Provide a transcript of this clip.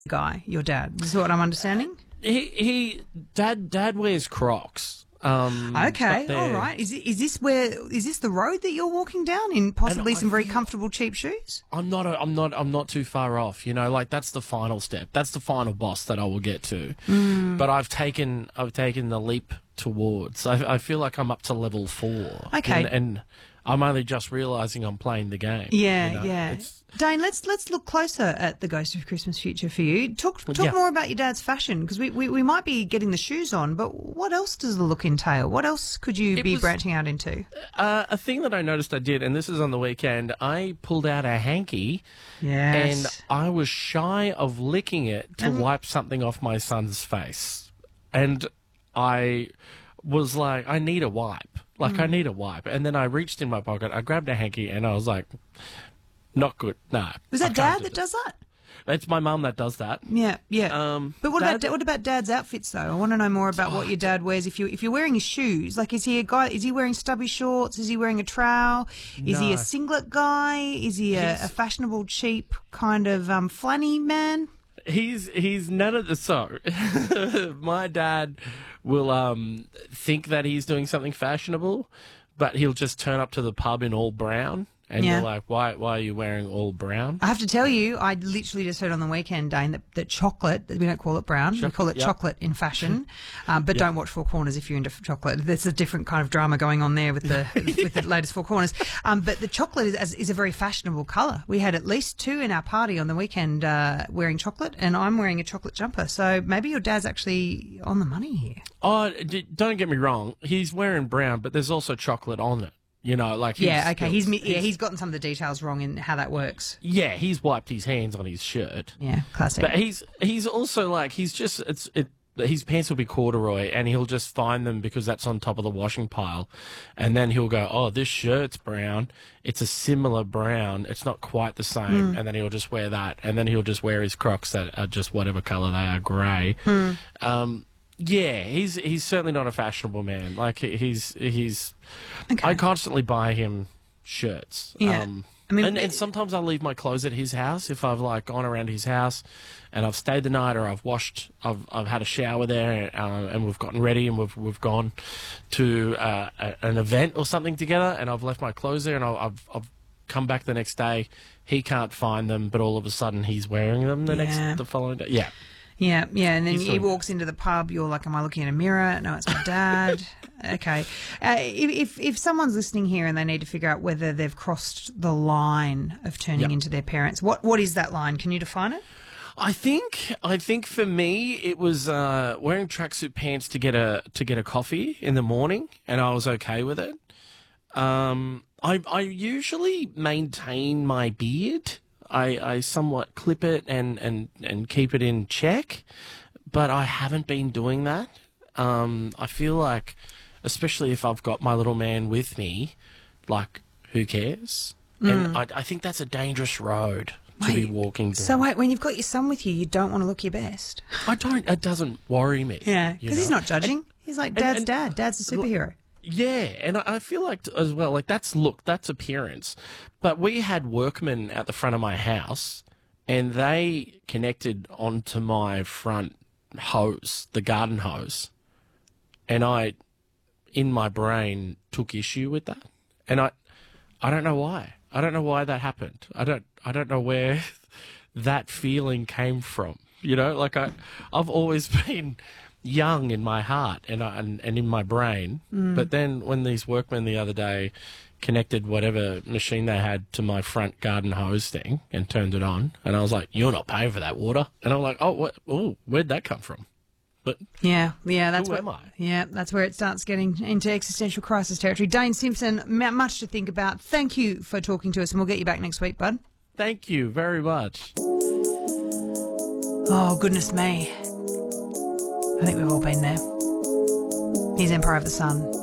guy, your dad. Is what I'm understanding? Dad wears Crocs. Okay, all right. Is this the road that you're walking down in? Possibly some very comfortable cheap shoes. I'm not too far off. You know, like that's the final step. That's the final boss that I will get to. But I've taken the leap towards. I feel like I'm up to level 4. Okay, and I'm only just realising I'm playing the game. Yeah, you know? yeah. Dane, let's look closer at the Ghost of Christmas Future for you. Talk more about your dad's fashion, because we might be getting the shoes on, but what else does the look entail? What else could you be branching out into? A thing that I noticed I did, and this is on the weekend, I pulled out a hanky. Yes. And I was shy of licking it to wipe something off my son's face. And I was like, I need a wipe. I need a wipe. And then I reached in my pocket, I grabbed a hanky, and I was like, not good. No. Was that Dad that does that? It's my mum that does that. Yeah, yeah. But what about Dad's outfits though? I want to know more about what your dad wears. If you're wearing his shoes, like is he a guy? Is he wearing stubby shorts? Is he wearing a trowel? Is he a singlet guy? Is he a fashionable, cheap kind of flanny man? He's none of the sort. My dad will think that he's doing something fashionable, but he'll just turn up to the pub in all brown. And you're like, why are you wearing all brown? I have to tell you, I literally just heard on the weekend, Dane, that chocolate, we don't call it brown, we call it chocolate in fashion. But don't watch Four Corners if you're into chocolate. There's a different kind of drama going on there with the with the latest Four Corners. But the chocolate is a very fashionable colour. We had at least 2 in our party on the weekend wearing chocolate, and I'm wearing a chocolate jumper. So maybe your dad's actually on the money here. Oh, don't get me wrong. He's wearing brown, but there's also chocolate on it. You know, like he's gotten some of the details wrong in how that works. Yeah, he's wiped his hands on his shirt. Yeah, classic. But he's also like his pants will be corduroy, and he'll just find them because that's on top of the washing pile, and then he'll go, oh, this shirt's brown. It's a similar brown. It's not quite the same, and then he'll just wear that, and then he'll just wear his Crocs that are just whatever colour they are, grey. Yeah, he's certainly not a fashionable man. Like he's. Okay. I constantly buy him shirts. Yeah. And sometimes I'll leave my clothes at his house if I've like gone around his house, and I've stayed the night, or I've had a shower there, and we've gotten ready, and we've gone to an event or something together, and I've left my clothes there, and I've come back the next day. He can't find them, but all of a sudden he's wearing them the following day. Yeah. Yeah, and then he walks into the pub, you're like, am I looking in a mirror? No, it's my dad. Okay. If someone's listening here and they need to figure out whether they've crossed the line of turning into their parents, what is that line? Can you define it? I think for me it was wearing tracksuit pants to get a coffee in the morning, and I was okay with it. I usually maintain my beard. I somewhat clip it and keep it in check, but I haven't been doing that. I feel like, especially if I've got my little man with me, like, who cares? And I think that's a dangerous road to be walking down. So wait, when you've got your son with you, you don't want to look your best? I don't. It doesn't worry me. Yeah, because he's not judging. He's like, Dad's dad. Dad's a superhero. Yeah, and I feel like as well, like that's appearance. But we had workmen at the front of my house, and they connected onto my front hose, the garden hose, and I, in my brain, took issue with that, and I don't know why. I don't know why that happened. I don't know where that feeling came from. You know, like I've always been young in my heart and in my brain, but then when these workmen the other day connected whatever machine they had to my front garden hose thing and turned it on, and I was like, "You're not paying for that water," and I'm like, "Oh, where'd that come from?" But yeah, that's who am I? Yeah, that's where it starts getting into existential crisis territory. Dane Simpson, much to think about. Thank you for talking to us, and we'll get you back next week, bud. Thank you very much. Oh, goodness me. I think we've all been there. Here's Empire of the Sun.